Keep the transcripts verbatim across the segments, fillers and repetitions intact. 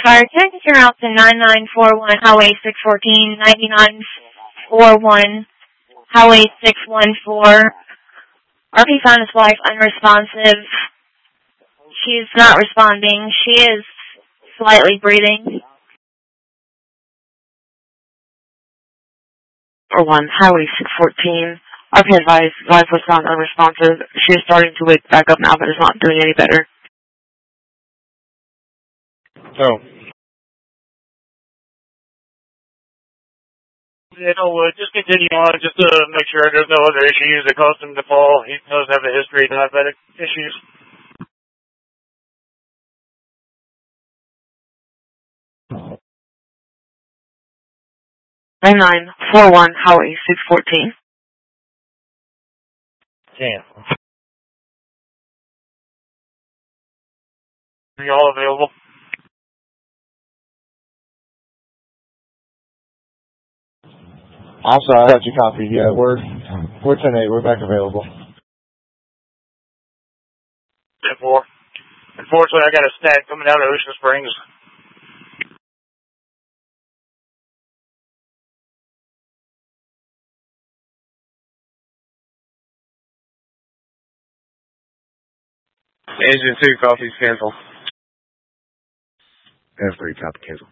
Fire Texas, you're out to nine nine four one Highway six fourteen, ninety-nine forty-one Highway six one four. R P found his wife unresponsive. She's not responding. She is slightly breathing. Or one Highway six fourteen. R P advised, wife was found unresponsive. She is starting to wake back up now, but is not doing any better. Oh. Yeah, no, uh, just continue on, just to make sure there's no other issues that caused him to fall. He does have a history of diabetic issues. nine nine four one Highway six fourteen. Damn. Are y'all available? I'm sorry, I got your copy. Yeah, we're we're ten eight. We're back available. ten four. Unfortunately, I got a stack coming out of Ocean Springs. Engine two copies cancel. F three copy cancel.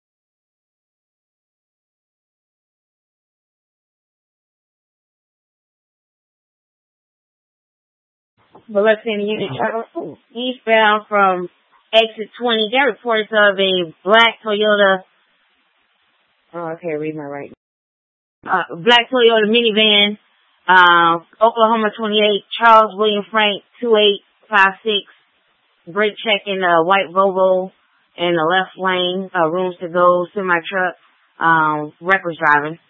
Biloxi Unit travel eastbound from exit twenty. Get reports of a black Toyota. Oh, I can't read my right. Uh, black Toyota minivan. Uh, Oklahoma twenty-eight. Charles William Frank two eight five six. Brake check in a white Volvo in the left lane. Uh, rooms to go. Semi truck. Um, reckless driving.